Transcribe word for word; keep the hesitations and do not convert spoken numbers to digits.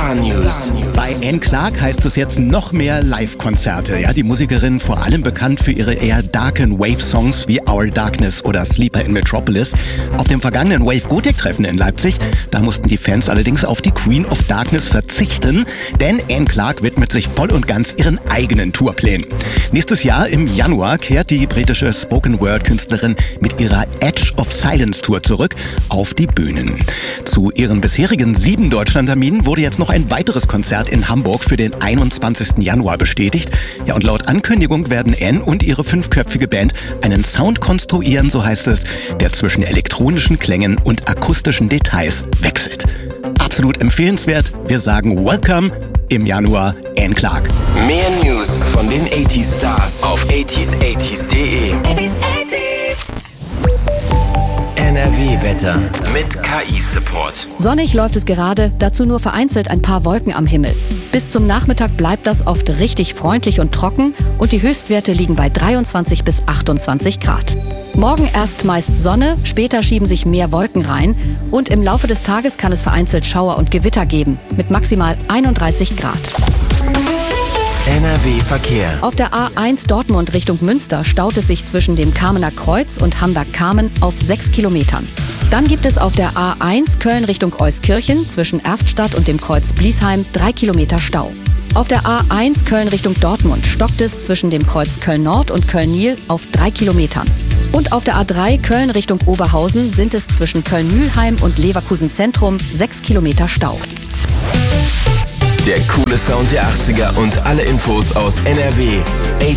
Star News. Bei Anne Clark heißt es jetzt noch mehr Live-Konzerte. Ja, die Musikerin, vor allem bekannt für ihre eher darken Wave-Songs wie Our Darkness oder Sleeper in Metropolis. Auf dem vergangenen Wave-Gothic-Treffen in Leipzig, da mussten die Fans allerdings auf die Queen of Darkness verzichten, denn Anne Clark widmet sich voll und ganz ihren eigenen Tourplänen. Nächstes Jahr im Januar kehrt die britische Spoken-Word-Künstlerin mit ihrer Edge of Silence Tour zurück auf die Bühnen. Zu ihren bisherigen sieben Deutschlandterminen wurde jetzt noch ein weiteres Konzert in Hamburg für den einundzwanzigsten Januar bestätigt. Ja, und laut Ankündigung werden Anne und ihre fünfköpfige Band einen Sound konstruieren, so heißt es, der zwischen elektronischen Klängen und akustischen Details wechselt. Absolut empfehlenswert. Wir sagen Welcome im Januar, Anne Clark. Mehr News von den achtziger Stars auf achtziger achtziger punkt de. N R W-Wetter mit K I-Support. Sonnig läuft es gerade, dazu nur vereinzelt ein paar Wolken am Himmel. Bis zum Nachmittag bleibt das oft richtig freundlich und trocken und die Höchstwerte liegen bei dreiundzwanzig bis achtundzwanzig Grad. Morgen erst meist Sonne, später schieben sich mehr Wolken rein und im Laufe des Tages kann es vereinzelt Schauer und Gewitter geben mit maximal einunddreißig Grad. N R W-Verkehr. Auf der A eins Dortmund Richtung Münster staut es sich zwischen dem Kamener Kreuz und Hamberg-Kamen auf sechs Kilometern. Dann gibt es auf der A eins Köln Richtung Euskirchen zwischen Erftstadt und dem Kreuz Bliesheim drei Kilometer Stau. Auf der A eins Köln Richtung Dortmund stockt es zwischen dem Kreuz Köln-Nord und Köln-Nil auf drei Kilometern. Und auf der A drei Köln Richtung Oberhausen sind es zwischen Köln-Mülheim und Leverkusen Zentrum sechs Kilometer Stau. Der coole Sound der achtziger und alle Infos aus N R W.